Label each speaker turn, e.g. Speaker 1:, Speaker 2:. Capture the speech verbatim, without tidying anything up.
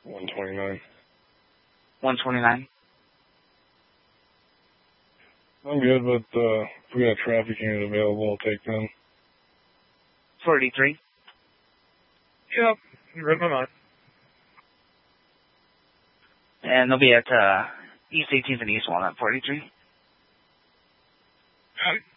Speaker 1: one twenty-nine.
Speaker 2: one twenty-nine?
Speaker 1: I'm good, but uh, if we got a traffic unit available, I'll take them.
Speaker 2: forty-three?
Speaker 1: Yep, you read my mind.
Speaker 2: And they'll be at uh, East eighteenth and East Walnut, forty-three?
Speaker 1: Got it.